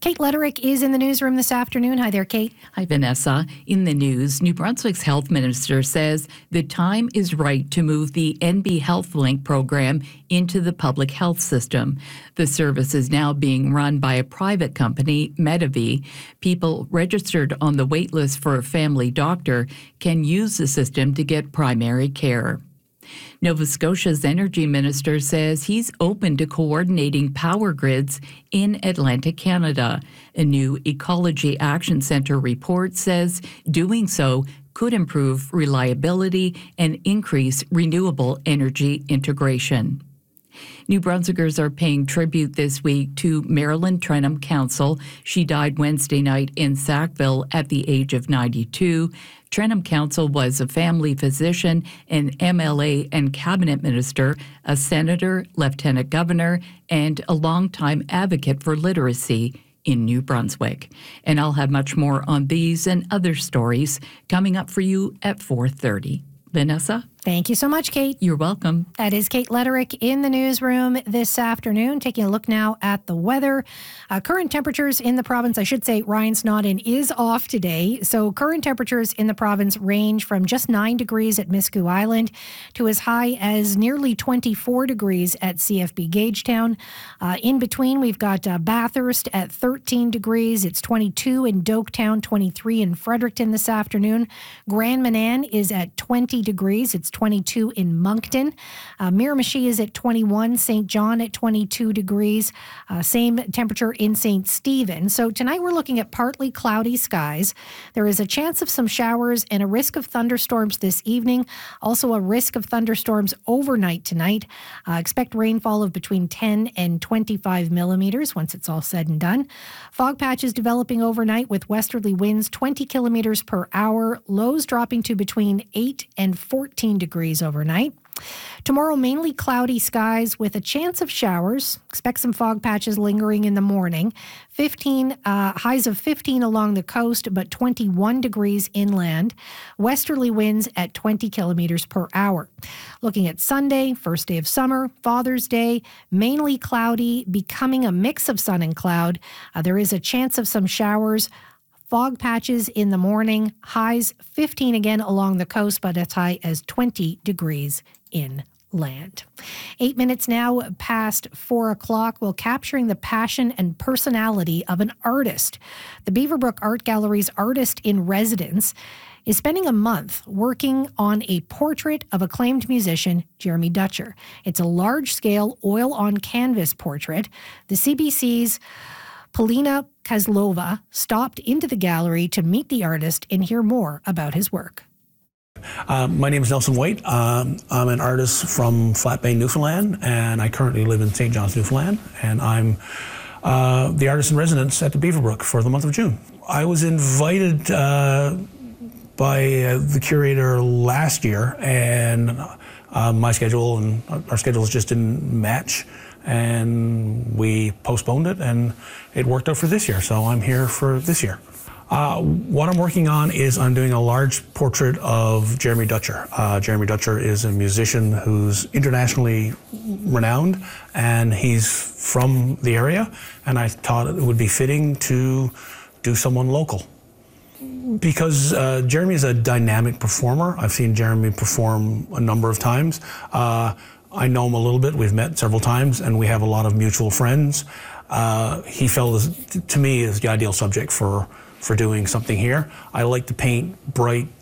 Kate Lederich is in the newsroom this afternoon. Hi there, Kate. Hi, Vanessa. In the news, New Brunswick's health minister says the time is right to move the NB Health Link program into the public health system. The service is now being run by a private company, Medavie. People registered on the wait list for a family doctor can use the system to get primary care. Nova Scotia's energy minister says he's open to coordinating power grids in Atlantic Canada. A new Ecology Action Centre report says doing so could improve reliability and increase renewable energy integration. New Brunswickers are paying tribute this week to Marilyn Trenham Council. She died Wednesday night in Sackville at the age of 92. Trenham Council was a family physician, an MLA and cabinet minister, a senator, lieutenant governor, and a longtime advocate for literacy in New Brunswick. And I'll have much more on these and other stories coming up for you at 4:30. Vanessa? Thank you so much, Kate. You're welcome. That is Kate Lederich in the newsroom this afternoon. Taking a look now at the weather. Current temperatures in the province, I should say Ryan Snodden is off today. So current temperatures in the province range from just 9 degrees at Miscou Island to as high as nearly 24 degrees at CFB Gagetown. In between, we've got Bathurst at 13 degrees. It's 22 in Doketown, 23 in Fredericton this afternoon. Grand Manan is at 20 degrees. It's 22 in Moncton. Miramichi is at 21. St. John at 22 degrees. Same temperature in St. Stephen. So tonight we're looking at partly cloudy skies. There is a chance of some showers and a risk of thunderstorms this evening. Also a risk of thunderstorms overnight tonight. Expect rainfall of between 10 and 25 millimeters once it's all said and done. Fog patches developing overnight with westerly winds 20 kilometers per hour. Lows dropping to between 8 and 14 degrees overnight. Tomorrow, mainly cloudy skies with a chance of showers. Expect some fog patches lingering in the morning. Highs of 15 along the coast, but 21 degrees inland. Westerly winds at 20 kilometers per hour. Looking at Sunday, first day of summer, Father's Day, mainly cloudy, becoming a mix of sun and cloud. There is a chance of some showers. Fog patches in the morning, highs 15 again along the coast, but as high as 20 degrees inland. 8 minutes now past 4 o'clock. Well, capturing the passion and personality of an artist. The Beaverbrook Art Gallery's artist in residence is spending a month working on a portrait of acclaimed musician Jeremy Dutcher. It's a large-scale oil-on-canvas portrait. The CBC's Polina Kozlova stopped into the gallery to meet the artist and hear more about his work. My name is Nelson White. I'm an artist from Flat Bay, Newfoundland, and I currently live in St. John's, Newfoundland, and I'm the artist in residence at the Beaverbrook for the month of June. I was invited by the curator last year, and my schedule and our schedules just didn't match. And we postponed it, and it worked out for this year, so I'm here for this year. What I'm working on is I'm doing a large portrait of Jeremy Dutcher. Jeremy Dutcher is a musician who's internationally renowned, and he's from the area, and I thought it would be fitting to do someone local. Because Jeremy is a dynamic performer. I've seen Jeremy perform a number of times. I know him a little bit. We've met several times, and we have a lot of mutual friends. He felt, to me, is the ideal subject for doing something here. I like to paint bright,